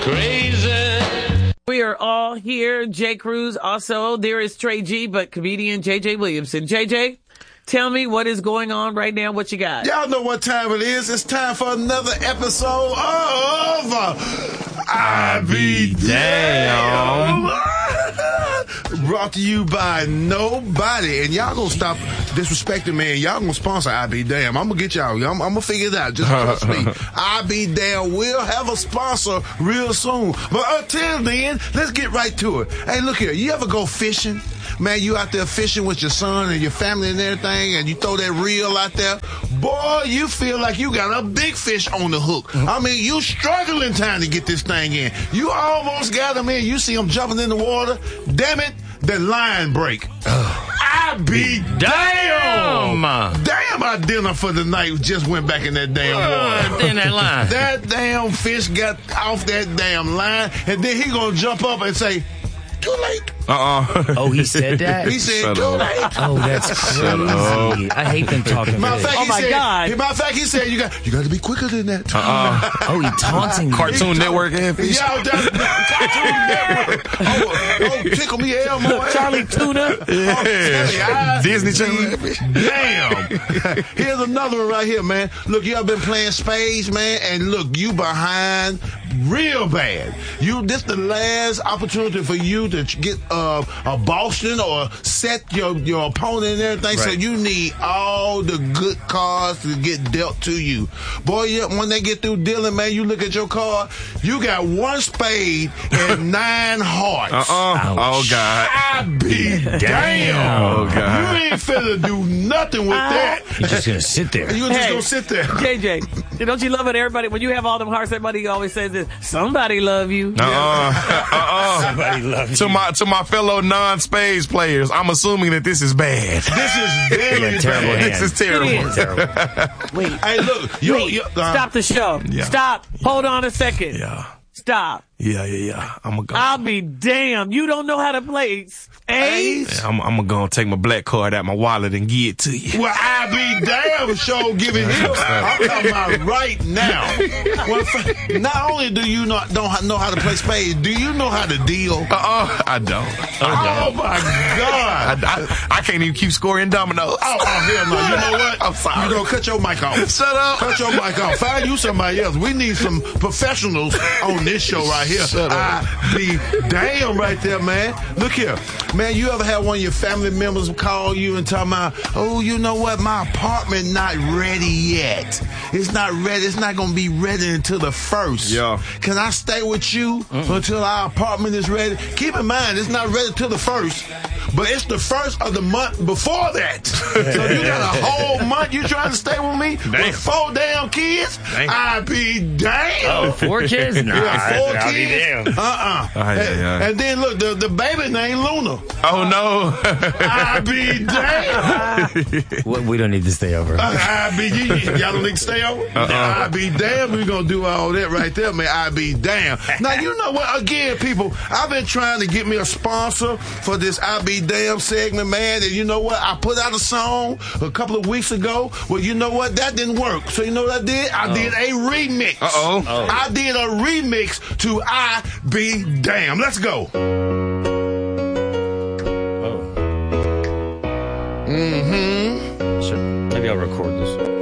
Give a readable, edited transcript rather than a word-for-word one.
crazy. We are all here. Jay Cruz. Also, there is Trey G, but comedian JJ Williamson. JJ, tell me what is going on right now. What you got? Y'all know what time it is. It's time for another episode of I Be Damn. Brought to you by nobody. And y'all gonna stop disrespecting me and y'all gonna sponsor I Be Damn. I'm gonna get y'all. I'm gonna figure it out. Just trust me. I Be Damn will have a sponsor real soon. But until then, let's get right to it. Hey, look here. You ever go fishing? Man, you out there fishing with your son and your family and everything, and you throw that reel out there. Boy, you feel like you got a big fish on the hook. I mean, you struggling trying to get this thing in. You almost got him in. You see him jumping in the water. Damn it, the line break. I be damn. Damn, our dinner for the night just went back in that damn water. In that line. That damn fish got off that damn line, and then he gonna jump up and say, too late. Oh, he said that? He said, too late. Oh, that's crazy. I hate them talking God. Matter of fact, he said, you got to be quicker than that. Oh, he taunting me. Cartoon Network and fish. Yeah, Cartoon Network. Oh, tickle me Elmo. Charlie Tuna. Yeah. Disney Channel. Damn. Here's another one right here, man. Look, you ever been playing spades, man, and look, you behind real bad. This the last opportunity for you to get a Boston or set your opponent and everything. Right. So you need all the good cards to get dealt to you. Boy, when they get through dealing, man, you look at your card, you got one spade and 9 hearts. Oh, God. I be damn. Oh, God. You ain't finna do nothing with that. He's just going to sit there. You're just gonna sit there. JJ, don't you love it? Everybody, when you have all them hearts, everybody always says this, somebody love you. Somebody loves you. To my fellow non-spades players, I'm assuming that this is bad. This is very terrible bad. hand. This is terrible. Terrible. Wait, Hey, look. stop the show. Yeah. Stop. Hold on a second. Yeah. Stop. Yeah. I'm going I'll be damned. You don't know how to play spades? I'm gonna take my black card out my wallet and give it to you. Well, I be damn sure giving him. I'm talking about right now. Well, not only do you don't know how to play spades, do you know how to deal? I don't. Oh my God! I can't even keep scoring dominoes. Oh hell no! You know what? I'm sorry. You gonna cut your mic off. Shut up. Cut your mic off. Find you somebody else. We need some professionals on this show right here. Shut up. I be damn right there, man. Look here. Man, you ever had one of your family members call you and talk about, oh, you know what? My apartment not ready yet. It's not ready. It's not going to be ready until the 1st. Yeah. Can I stay with you until our apartment is ready? Keep in mind, it's not ready till the 1st, but it's the 1st of the month before that. So you got a whole month you trying to stay with me with 4 damn kids? Damn. I be damn. 4 kids? Nah, Yeah, 4 I'll be kids. damned. And then look, the baby named Luna. Oh no. I be damn. We don't need to stay over. Y'all don't need to stay over? I be damn. We gonna do all that right there, man. I be damn. Now, you know what? Again, people, I've been trying to get me a sponsor for this I be damn segment, man. And you know what? I put out a song a couple of weeks ago. Well, you know what? That didn't work. So you know what I did? I did a remix. I did a remix to I Be Damn. Let's go. Maybe I'll record this.